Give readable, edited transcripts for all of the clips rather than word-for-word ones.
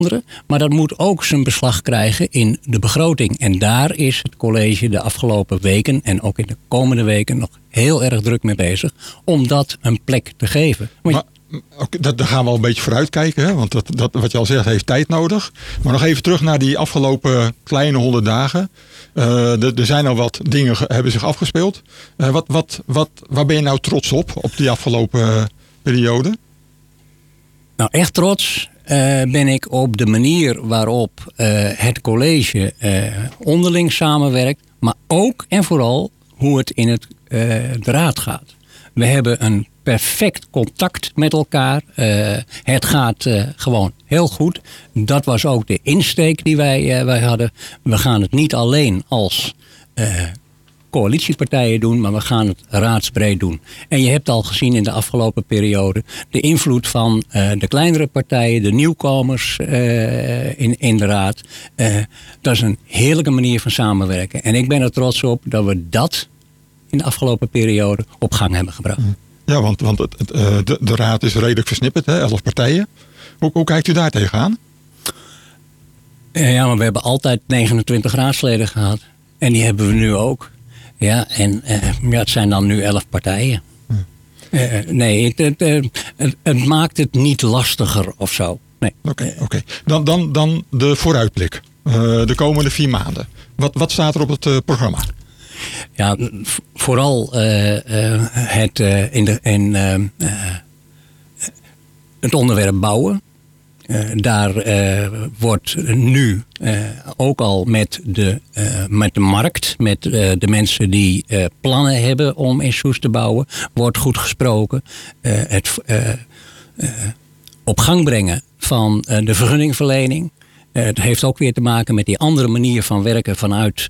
Maar dat moet ook zijn beslag krijgen in de begroting. En daar is het college de afgelopen weken en ook in de komende weken nog heel erg druk mee bezig om dat een plek te geven. Maar daar gaan we al een beetje vooruit kijken. Hè? Want dat, wat je al zegt, heeft tijd nodig. Maar nog even terug naar die afgelopen kleine 100 dagen. Er zijn al wat dingen hebben zich afgespeeld. Waar ben je nou trots op die afgelopen periode? Nou, echt trots ben ik op de manier waarop het college onderling samenwerkt. Maar ook en vooral hoe het in de raad gaat. We hebben een perfect contact met elkaar. Het gaat gewoon heel goed. Dat was ook de insteek die wij hadden. We gaan het niet alleen als coalitiepartijen doen, maar we gaan het raadsbreed doen. En je hebt al gezien in de afgelopen periode de invloed van de kleinere partijen, de nieuwkomers in de raad. Dat is een heerlijke manier van samenwerken. En ik ben er trots op dat we dat in de afgelopen periode op gang hebben gebracht. Ja, want de raad is redelijk versnipperd, hè? 11 partijen. Hoe kijkt u daar tegenaan? Ja, maar we hebben altijd 29 raadsleden gehad. En die hebben we nu ook. Ja, en het zijn dan nu 11 partijen. Nee, het maakt het niet lastiger of zo. Nee. Oké. Dan de vooruitblik. De komende 4 maanden. Wat staat er op het programma? Ja, vooral het onderwerp bouwen. Daar wordt nu ook al met de markt, met de mensen die plannen hebben om in Soest te bouwen, wordt goed gesproken. Het op gang brengen van de vergunningverlening. Het heeft ook weer te maken met die andere manier van werken vanuit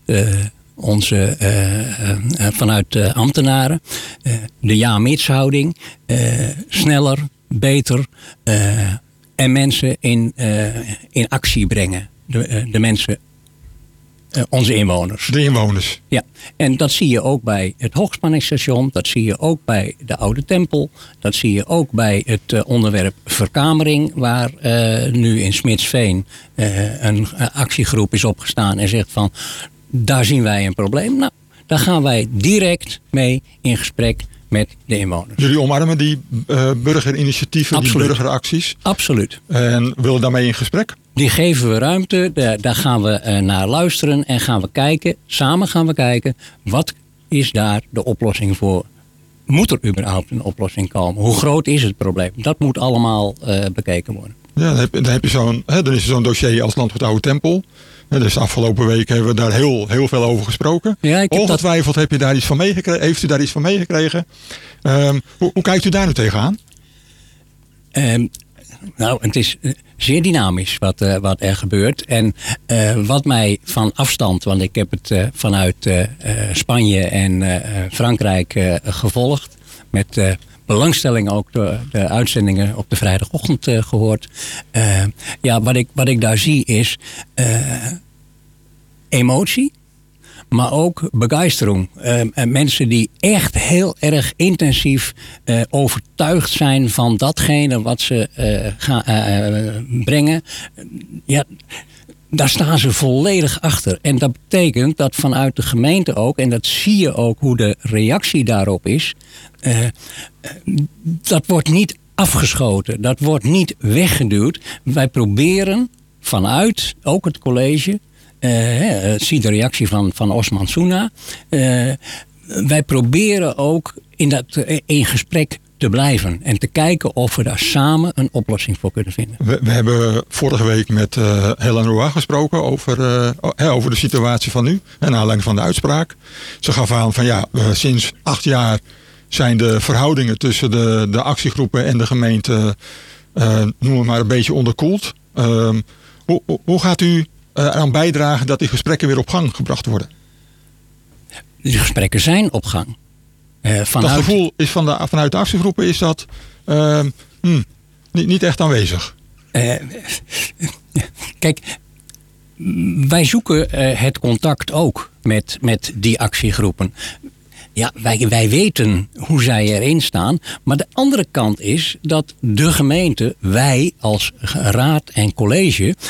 vanuit ambtenaren. De ja-mits-houding. Sneller, beter. En mensen in actie brengen. De mensen, onze inwoners. De inwoners. Ja, en dat zie je ook bij het hoogspanningsstation. Dat zie je ook bij de Oude Tempel. Dat zie je ook bij het onderwerp verkamering. Waar nu in Smitsveen een actiegroep is opgestaan en zegt van, daar zien wij een probleem. Nou, daar gaan wij direct mee in gesprek met de inwoners. Jullie omarmen die burgerinitiatieven, Absoluut. Die burgeracties? Absoluut. En willen daarmee in gesprek? Die geven we ruimte, daar gaan we naar luisteren en gaan we kijken, samen gaan we kijken, wat is daar de oplossing voor? Moet er überhaupt een oplossing komen? Hoe groot is het probleem? Dat moet allemaal bekeken worden. Ja, dan heb je dan is er zo'n dossier als Landgoed Oude Tempel. Dus de afgelopen week hebben we daar heel veel over gesproken. Ja, ongetwijfeld heeft u daar iets van meegekregen. Hoe kijkt u daar nu tegenaan? Nou, het is zeer dynamisch wat er gebeurt. En wat mij van afstand, want ik heb het vanuit Spanje en Frankrijk gevolgd. Met belangstelling ook de uitzendingen op de vrijdagochtend gehoord. Wat ik daar zie is emotie. Maar ook begeistering. Mensen die echt heel erg intensief overtuigd zijn van datgene wat ze gaan brengen. Ja, daar staan ze volledig achter. En dat betekent dat vanuit de gemeente ook, en dat zie je ook hoe de reactie daarop is. Dat wordt niet afgeschoten. Dat wordt niet weggeduwd. Wij proberen vanuit ook het college. Zie de reactie van Osman Souna. Wij proberen ook in gesprek te blijven. En te kijken of we daar samen een oplossing voor kunnen vinden. We hebben vorige week met Helen Roa gesproken over de situatie van nu. En naar aanleiding van de uitspraak. Ze gaf aan van sinds 8 jaar zijn de verhoudingen tussen de actiegroepen en de gemeente noem het maar een beetje onderkoeld. Hoe gaat u aan bijdragen dat die gesprekken weer op gang gebracht worden? Die gesprekken zijn op gang. Dat gevoel is vanuit de actiegroepen is dat niet echt aanwezig. Kijk, wij zoeken het contact ook met die actiegroepen. Ja, wij weten hoe zij erin staan. Maar de andere kant is dat de gemeente, wij als raad en college,